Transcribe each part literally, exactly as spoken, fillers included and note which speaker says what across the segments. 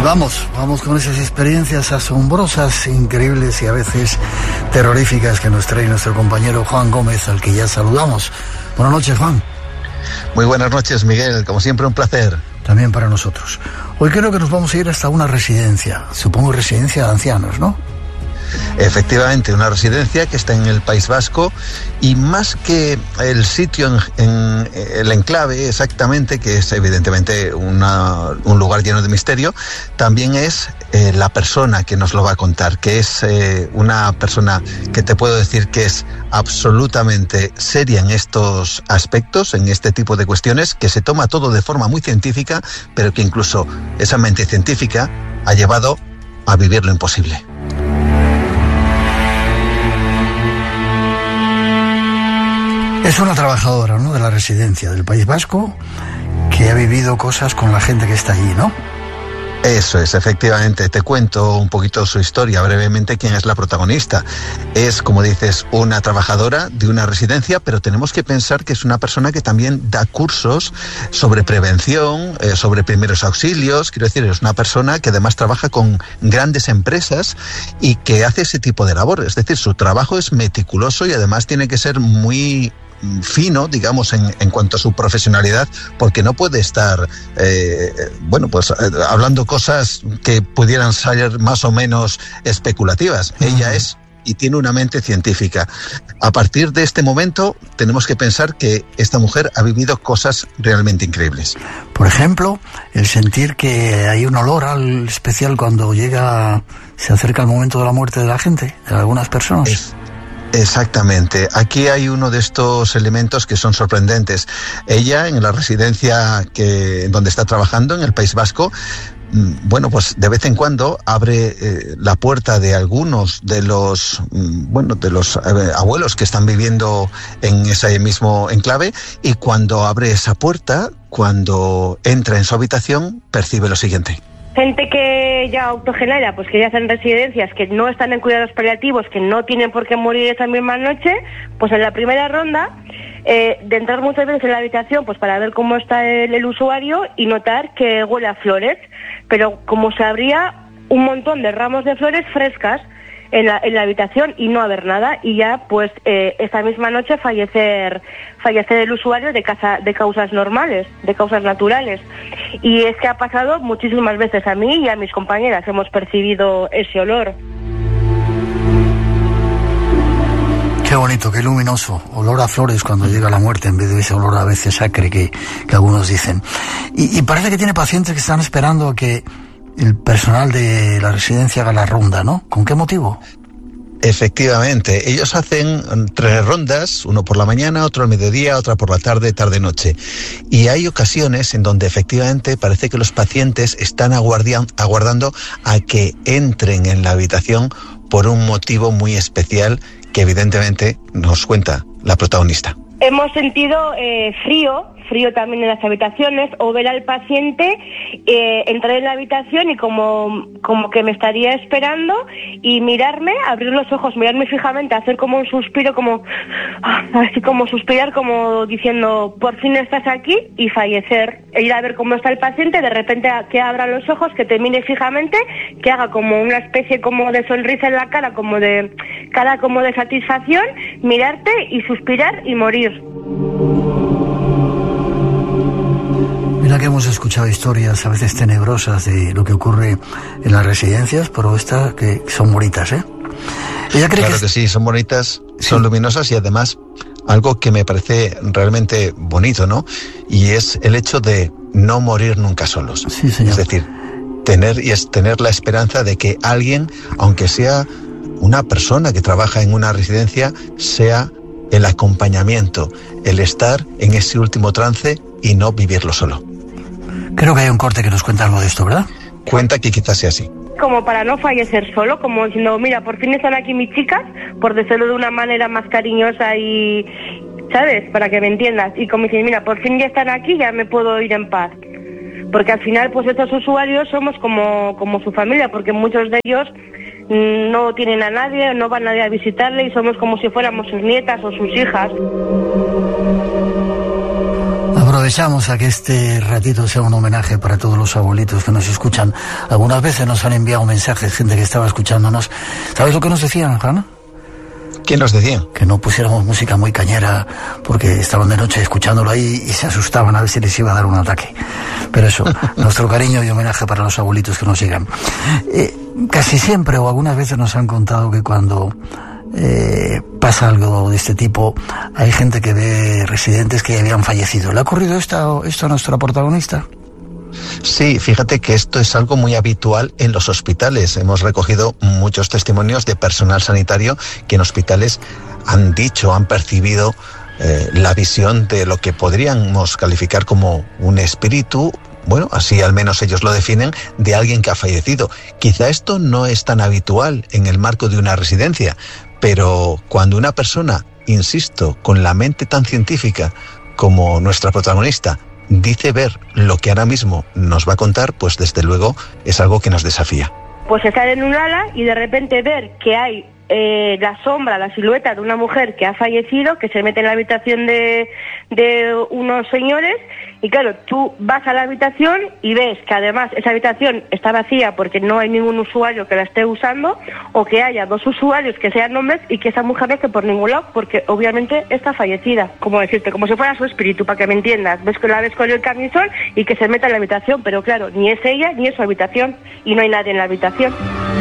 Speaker 1: Vamos, vamos con esas experiencias asombrosas, increíbles y a veces terroríficas que nos trae nuestro compañero Juan Gómez, al que ya saludamos. Buenas noches, Juan.
Speaker 2: Muy buenas noches, Miguel. Como siempre, un placer.
Speaker 1: También para nosotros. Hoy creo que nos vamos a ir hasta una residencia, supongo residencia de ancianos, ¿no?
Speaker 2: Efectivamente, una residencia que está en el País Vasco y más que el sitio en, en el enclave exactamente, que es evidentemente una, un lugar lleno de misterio, también es eh, la persona que nos lo va a contar, que es eh, una persona que te puedo decir que es absolutamente seria en estos aspectos, en este tipo de cuestiones, que se toma todo de forma muy científica, pero que incluso esa mente científica ha llevado a vivir lo imposible.
Speaker 1: Es una trabajadora, ¿no?, de la residencia del País Vasco que ha vivido cosas con la gente que está allí, ¿no?
Speaker 2: Eso es, efectivamente. Te cuento un poquito su historia, brevemente, quién es la protagonista. Es, como dices, una trabajadora de una residencia, pero tenemos que pensar que es una persona que también da cursos sobre prevención, eh, sobre primeros auxilios. Quiero decir, es una persona que además trabaja con grandes empresas y que hace ese tipo de labor. Es decir, su trabajo es meticuloso y además tiene que ser muy fino, digamos, en, en cuanto a su profesionalidad, porque no puede estar, eh, bueno, pues eh, hablando cosas que pudieran ser más o menos especulativas. Uh-huh. Ella es y tiene una mente científica. A partir de este momento tenemos que pensar que esta mujer ha vivido cosas realmente increíbles.
Speaker 1: Por ejemplo, el sentir que hay un olor al especial cuando llega, se acerca el momento de la muerte de la gente, de algunas personas. Es...
Speaker 2: Exactamente. Aquí hay uno de estos elementos que son sorprendentes. Ella, en la residencia que donde está trabajando, en el País Vasco, bueno, pues de vez en cuando abre eh, la puerta de algunos de los, bueno, de los eh, abuelos que están viviendo en ese mismo enclave, y cuando abre esa puerta, cuando entra en su habitación, percibe lo siguiente.
Speaker 3: Gente que ya autogenera, pues que ya están en residencias, que no están en cuidados paliativos, que no tienen por qué morir esa misma noche, pues en la primera ronda, eh, de entrar muchas veces en la habitación, pues para ver cómo está el, el usuario y notar que huele a flores, pero como se abría un montón de ramos de flores frescas en la, en la habitación y no haber nada, y ya pues eh, esa misma noche fallecer fallecer el usuario de, casa, de causas normales, de causas naturales. Y es que ha pasado muchísimas veces. A mí y a mis compañeras hemos percibido ese olor.
Speaker 1: Qué bonito, qué luminoso. Olor a flores cuando llega la muerte, en vez de ese olor a veces acre que, que algunos dicen. Y, y parece que tiene pacientes que están esperando a que el personal de la residencia haga la ronda, ¿no? ¿Con qué motivo?
Speaker 2: Efectivamente, ellos hacen tres rondas, uno por la mañana, otro al mediodía, otra por la tarde, tarde-noche. Y hay ocasiones en donde efectivamente parece que los pacientes están aguardian, aguardando a que entren en la habitación por un motivo muy especial que evidentemente nos cuenta la protagonista.
Speaker 3: Hemos sentido eh, frío, frío también en las habitaciones, o ver al paciente eh, entrar en la habitación y como, como que me estaría esperando y mirarme, abrir los ojos, mirarme fijamente, hacer como un suspiro, como así como suspirar, como diciendo, por fin estás aquí, y fallecer. E ir a ver cómo está el paciente, de repente que abra los ojos, que te mire fijamente, que haga como una especie como de sonrisa en la cara, como de cara como de satisfacción, mirarte y suspirar y morir.
Speaker 1: Mira que hemos escuchado historias a veces tenebrosas de lo que ocurre en las residencias, pero estas que son bonitas, ¿eh? Ella cree
Speaker 2: claro
Speaker 1: que,
Speaker 2: que sí, son bonitas, son sí. luminosas y además algo que me parece realmente bonito, ¿no? Y es el hecho de no morir nunca solos.
Speaker 1: Sí, señor.
Speaker 2: Es decir, tener y es tener la esperanza de que alguien, aunque sea una persona que trabaja en una residencia, sea el acompañamiento, el estar en ese último trance y no vivirlo solo.
Speaker 1: Creo que hay un corte que nos cuenta algo de esto, ¿verdad?
Speaker 2: Cuenta que quizás sea así.
Speaker 3: Como para no fallecer solo, como diciendo, mira, por fin están aquí mis chicas, por decirlo de una manera más cariñosa y, ¿sabes? Para que me entiendas. Y como dicen, mira, por fin ya están aquí, ya me puedo ir en paz. Porque al final, pues estos usuarios somos como, como su familia, porque muchos de ellos no tienen a nadie, no va nadie a visitarle y somos como si fuéramos sus nietas o sus hijas.
Speaker 1: aprovechamos a que este ratito sea un homenaje para todos los abuelitos que nos escuchan. Algunas veces nos han enviado mensajes, gente que estaba escuchándonos. ¿Sabes lo que nos decían, Juan?
Speaker 2: ¿Qué nos decían?
Speaker 1: Que no pusiéramos música muy cañera porque estaban de noche escuchándolo ahí y se asustaban a ver si les iba a dar un ataque. Pero eso, nuestro cariño y homenaje para los abuelitos que nos llegan. Eh, casi siempre o algunas veces nos han contado que cuando eh, pasa algo de este tipo, hay gente que ve residentes que ya habían fallecido. ¿Le ha ocurrido esto, esto a nuestra protagonista?
Speaker 2: Sí, fíjate que esto es algo muy habitual en los hospitales. Hemos recogido muchos testimonios de personal sanitario que en hospitales han dicho, han percibido eh, la visión de lo que podríamos calificar como un espíritu, bueno, así al menos ellos lo definen, de alguien que ha fallecido. Quizá esto no es tan habitual en el marco de una residencia, pero cuando una persona, insisto, con la mente tan científica como nuestra protagonista, dice ver lo que ahora mismo nos va a contar, pues desde luego es algo que nos desafía.
Speaker 3: Pues estar en un ala y de repente ver que hay eh, la sombra, la silueta de una mujer que ha fallecido, que se mete en la habitación de, de unos señores, y claro, tú vas a la habitación y ves que además esa habitación está vacía porque no hay ningún usuario que la esté usando, o que haya dos usuarios que sean hombres y que esa mujer no esté por ningún lado porque obviamente está fallecida, como decirte, como si fuera su espíritu, para que me entiendas. Ves que la ves con el camisón y que se meta en la habitación, pero claro, ni es ella ni es su habitación y no hay nadie en la habitación.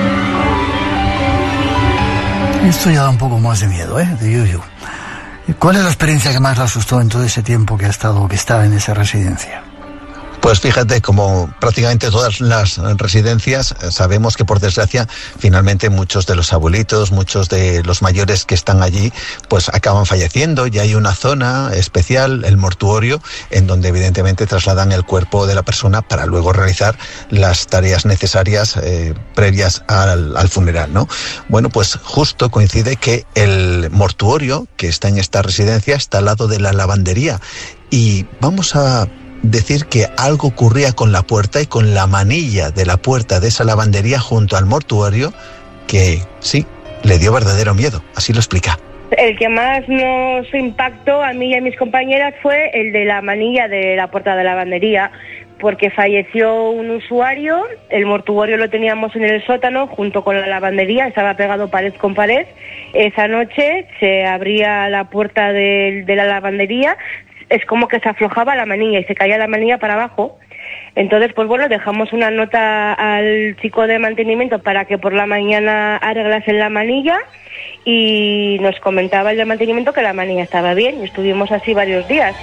Speaker 1: Esto ya da un poco más de miedo, ¿eh? De yuyu. ¿Cuál es la experiencia que más la asustó en todo ese tiempo que ha estado, que estaba en esa residencia?
Speaker 2: Pues fíjate, como prácticamente todas las residencias, sabemos que por desgracia finalmente muchos de los abuelitos, muchos de los mayores que están allí, pues acaban falleciendo, y hay una zona especial, el mortuorio, en donde evidentemente trasladan el cuerpo de la persona para luego realizar las tareas necesarias eh, previas al, al funeral, ¿no? Bueno, pues justo coincide que el mortuorio que está en esta residencia está al lado de la lavandería, y vamos a decir que algo ocurría con la puerta y con la manilla de la puerta de esa lavandería junto al mortuorio que, sí, le dio verdadero miedo. Así lo explica.
Speaker 3: El que más nos impactó a mí y a mis compañeras fue el de la manilla de la puerta de la lavandería, porque falleció un usuario, el mortuorio lo teníamos en el sótano junto con la lavandería, estaba pegado pared con pared. Esa noche se abría la puerta de, de la lavandería, es como que se aflojaba la manilla y se caía la manilla para abajo. Entonces, pues bueno, dejamos una nota al chico de mantenimiento para que por la mañana arreglasen la manilla, y nos comentaba el de mantenimiento que la manilla estaba bien, y estuvimos así varios días.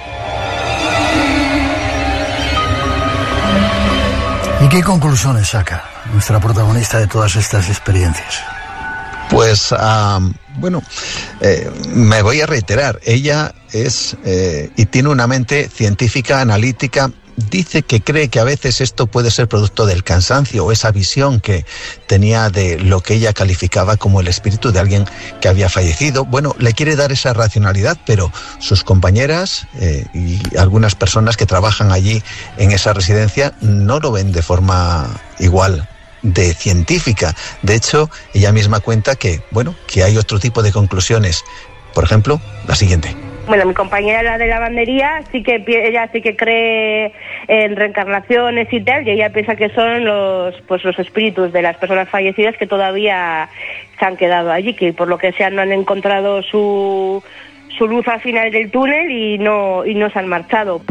Speaker 1: ¿Y qué conclusiones saca nuestra protagonista de todas estas experiencias?
Speaker 2: Pues, um, bueno, eh, me voy a reiterar, ella es eh, y tiene una mente científica, analítica. Dice que cree que a veces esto puede ser producto del cansancio o esa visión que tenía de lo que ella calificaba como el espíritu de alguien que había fallecido. Bueno, le quiere dar esa racionalidad, pero sus compañeras eh, y algunas personas que trabajan allí en esa residencia no lo ven de forma igual de científica. De hecho, ella misma cuenta que, bueno, que hay otro tipo de conclusiones. Por ejemplo, la siguiente.
Speaker 3: Bueno, mi compañera, la de lavandería, sí que ella sí que cree en reencarnaciones y tal, y ella piensa que son los pues los espíritus de las personas fallecidas que todavía se han quedado allí, que por lo que sea no han encontrado su su luz al final del túnel y no y no se han marchado.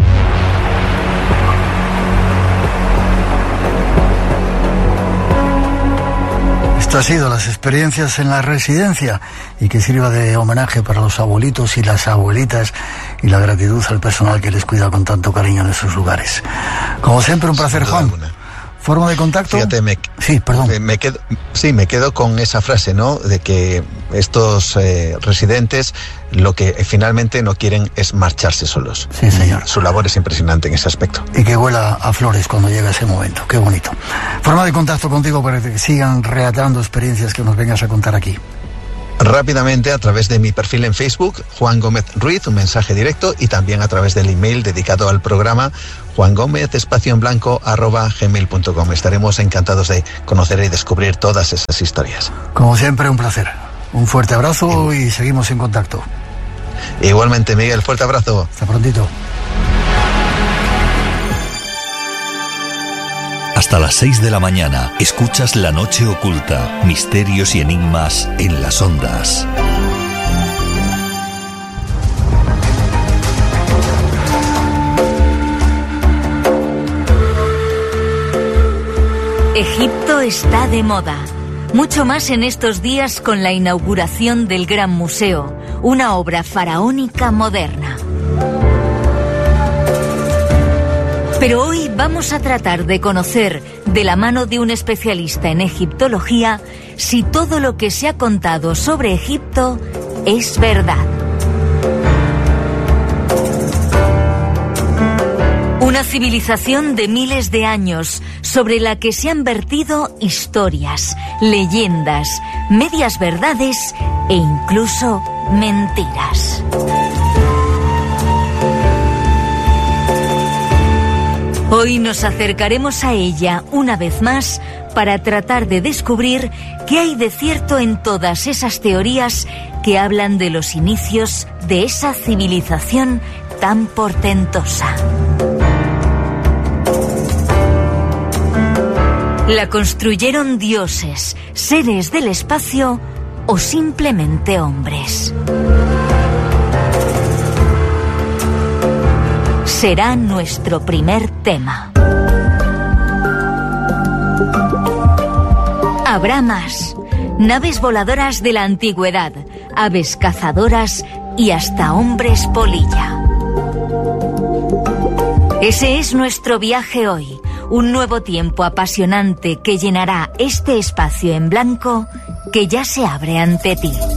Speaker 1: Esto ha sido las experiencias en la residencia, y que sirva de homenaje para los abuelitos y las abuelitas, y la gratitud al personal que les cuida con tanto cariño en esos lugares. Como siempre, un placer, Juan. Alguna. ¿Forma de contacto?
Speaker 2: Fíjate, me,
Speaker 1: sí, perdón.
Speaker 2: Me quedo, sí, me quedo con esa frase, ¿no? De que estos eh, residentes lo que finalmente no quieren es marcharse solos.
Speaker 1: Sí, señor.
Speaker 2: Su labor es impresionante en ese aspecto.
Speaker 1: Y que huela a flores cuando llega ese momento. Qué bonito. Forma de contacto contigo para que sigan relatando experiencias que nos vengas a contar aquí.
Speaker 2: Rápidamente a través de mi perfil en Facebook, Juan Gómez Ruiz, un mensaje directo, y también a través del email dedicado al programa, Juan Gómez, espacio en blanco, arroba gmail punto com. Estaremos encantados de conocer y descubrir todas esas historias.
Speaker 1: Como siempre, un placer. Un fuerte abrazo y seguimos en contacto.
Speaker 2: Igualmente, Miguel, fuerte abrazo.
Speaker 1: Hasta prontito.
Speaker 4: Hasta las seis de la mañana escuchas La Noche Oculta, misterios y enigmas en las ondas.
Speaker 5: Egipto está de moda. Mucho más en estos días con la inauguración del Gran Museo, una obra faraónica moderna. Pero hoy vamos a tratar de conocer, de la mano de un especialista en egiptología, si todo lo que se ha contado sobre Egipto es verdad. Una civilización de miles de años sobre la que se han vertido historias, leyendas, medias verdades e incluso mentiras. Hoy nos acercaremos a ella una vez más para tratar de descubrir qué hay de cierto en todas esas teorías que hablan de los inicios de esa civilización tan portentosa. ¿La construyeron dioses, seres del espacio o simplemente hombres? Será nuestro primer tema. Habrá más. Naves voladoras de la antigüedad, aves cazadoras y hasta hombres polilla. Ese es nuestro viaje hoy. Un nuevo tiempo apasionante que llenará este espacio en blanco que ya se abre ante ti.